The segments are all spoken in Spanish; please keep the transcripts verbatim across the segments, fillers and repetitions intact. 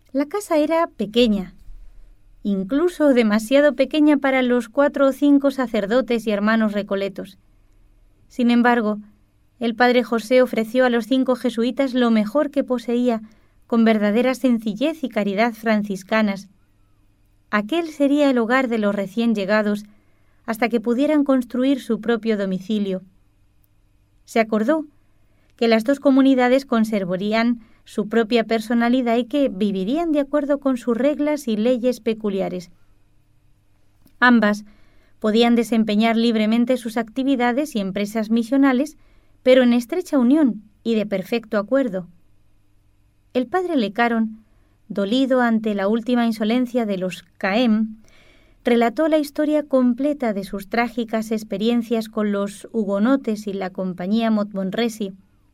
La casa era pequeña, incluso demasiado pequeña para los cuatro o cinco sacerdotes y hermanos recoletos. Sin embargo, el padre José ofreció a los cinco jesuitas lo mejor que poseía, con verdadera sencillez y caridad franciscanas. Aquel sería el hogar de los recién llegados hasta que pudieran construir su propio domicilio. Se acordó que las dos comunidades conservarían su propia personalidad y que vivirían de acuerdo con sus reglas y leyes peculiares. Ambas podían desempeñar libremente sus actividades y empresas misionales, pero en estrecha unión y de perfecto acuerdo. El padre Le Caron, dolido ante la última insolencia de los Cahem, relató la historia completa de sus trágicas experiencias con los hugonotes y la compañía Montmorency.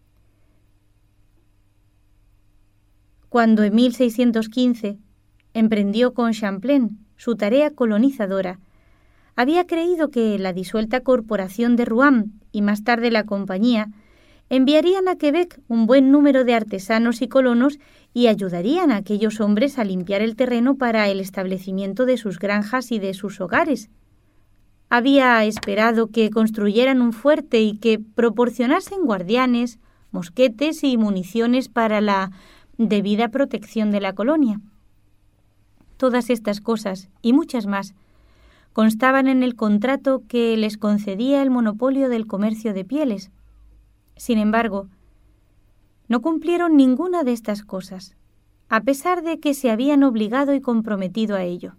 Cuando en mil seiscientos quince emprendió con Champlain su tarea colonizadora, había creído que la disuelta corporación de Rouen y más tarde la compañía enviarían a Quebec un buen número de artesanos y colonos y ayudarían a aquellos hombres a limpiar el terreno para el establecimiento de sus granjas y de sus hogares. Había esperado que construyeran un fuerte y que proporcionasen guardianes, mosquetes y municiones para la debida protección de la colonia. Todas estas cosas, y muchas más, constaban en el contrato que les concedía el monopolio del comercio de pieles. Sin embargo, no cumplieron ninguna de estas cosas, a pesar de que se habían obligado y comprometido a ello.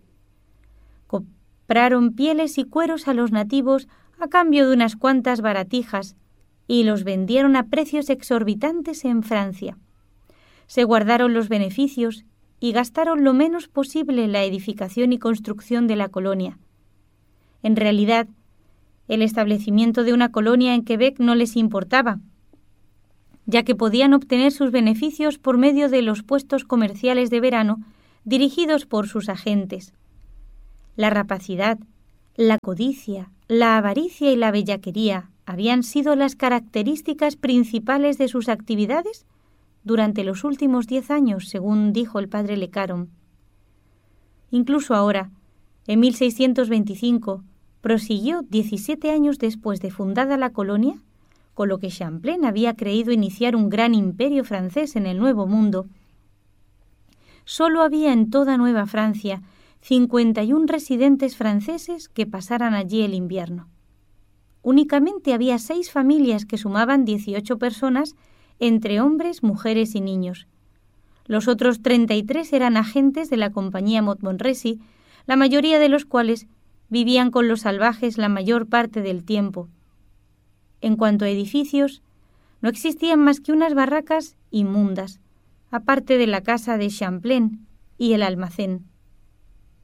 Compraron pieles y cueros a los nativos a cambio de unas cuantas baratijas y los vendieron a precios exorbitantes en Francia. Se guardaron los beneficios y gastaron lo menos posible en la edificación y construcción de la colonia. En realidad, el establecimiento de una colonia en Quebec no les importaba, ya que podían obtener sus beneficios por medio de los puestos comerciales de verano dirigidos por sus agentes. La rapacidad, la codicia, la avaricia y la bellaquería habían sido las características principales de sus actividades durante los últimos diez años, según dijo el padre Le Caron. Incluso ahora, en mil seiscientos veinticinco, prosiguió diecisiete años después de fundada la colonia, con lo que Champlain había creído iniciar un gran imperio francés en el Nuevo Mundo. Solo había en toda Nueva Francia cincuenta y un residentes franceses que pasaran allí el invierno. Únicamente había seis familias que sumaban dieciocho personas entre hombres, mujeres y niños. Los otros treinta y tres eran agentes de la compañía Montmorency, la mayoría de los cuales vivían con los salvajes la mayor parte del tiempo. En cuanto a edificios, no existían más que unas barracas inmundas, aparte de la casa de Champlain y el almacén.